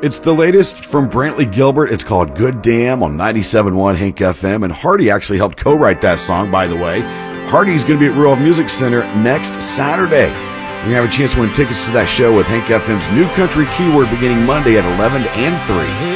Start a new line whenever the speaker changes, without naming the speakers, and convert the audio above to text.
It's the latest from Brantley Gilbert. It's called Good Damn on 97.1 Hank FM. And Hardy actually helped co-write that song, by the way. Hardy's going to be at Real Music Center next Saturday. You're going to have a chance to win tickets to that show with Hank FM's New Country Keyword beginning Monday at 11 and 3.